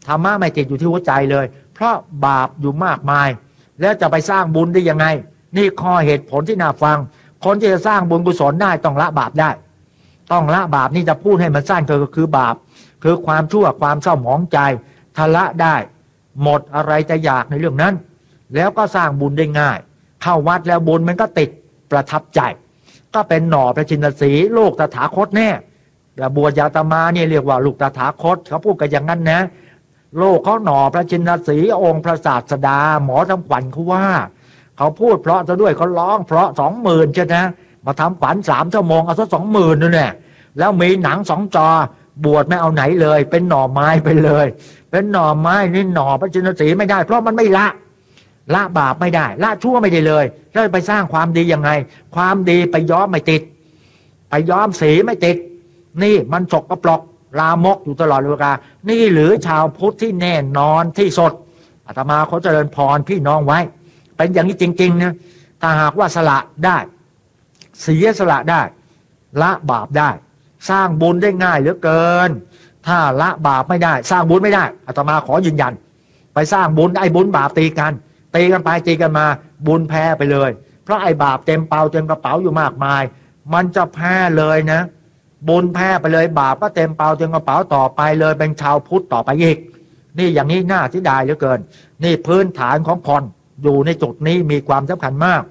ธรรมะไม่ติดอยู่ที่หัวใจเลยเพราะบาปอยู่มากมายแล้วจะไปสร้างบุญได้ยังไงนี่ข้อเหตุผลที่น่าฟังคนที่จะสร้างบุญกุศลได้ต้องละบาปได้ต้องละบาปนี่จะพูดให้มันสั้นก็คือบาปคือความชั่วความเศร้าหมองใจทละได้หมดอะไรจะอยากในเรื่องนั้นแล้วก็สร้างบุญได้ง่ายเข้าวัดแล้วบุญมันก็ติดประทับใจก็เป็นหน่อพระชินสีย์ลูกตถาคตแน่แต่บวชยาตมาเนี่ยเรียกว่าลูกตถาคตเขาพูดกันอย่างนั้นนะโลกเขาหน่อพระชินสีห์องค์พระศาสดาหมอทำขวัญเขาว่าเขาพูดเพราะซะด้วยเขาร้องเพราะ 20,000 ใช่ไหมมาทำขวัญ3 ชั่วโมงเอาซะ 20,000นั่นแหละแล้วมีหนัง2 จอบวชไม่เอาไหนเลยเป็นหน่อไม้ไปเลยเป็นหน่อไม้นี่หน่อพระชินสีห์ไม่ได้เพราะมันไม่ละบาปไม่ได้ละชั่วไม่ได้เลยแล้วไปสร้างความดียังไงความดีไปย้อมไม่ติดไปย้อมสีไม่ติดนี่มันสกปรกลามกอยู่ตลอดเวลานี่หรือชาวพุทธที่แน่นอนที่สดอาตมาขอเจริญพรพี่น้องไว้เป็นอย่างนี้จริงๆนะถ้าหากว่าสละได้เสียสละได้ละบาปได้สร้างบุญได้ง่ายเหลือเกินถ้าละบาปไม่ได้สร้างบุญไม่ได้อาตมาขอยืนยันไปสร้างบุญไอ้บุญบาปตีกันไปตีกันมาบุญแพ้ไปเลยเพราะไอ้บาปเต็มเกระเป๋าอยู่มากมายมันจะแพ้เลยนะบุญแพ้ไปเลยบาปก็เต็มเต็มกระเป๋าต่อไปเลยเป็นชาวพุทธต่อไปอีกนี่อย่างนี้น่าเสียดายเหลือเกินนี่พื้นฐานของคนอยู่ในจุดนี้มีความสำคัญมาก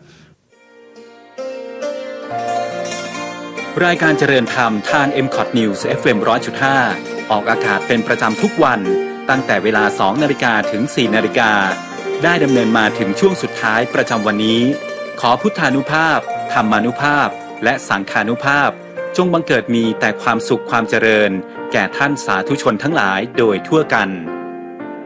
รายการเจริญธรรมทาง MCOT News FM 100.5 ออกอากาศเป็นประจำทุกวันตั้งแต่เวลา 2 นาฬิกาถึง 4 นาฬิกาได้ดำเนินมาถึงช่วงสุดท้ายประจำวันนี้ขอพุทธานุภาพธรรมานุภาพและสังฆานุภาพจงบังเกิดมีแต่ความสุขความเจริญแก่ท่านสาธุชนทั้งหลายโดยทั่วกัน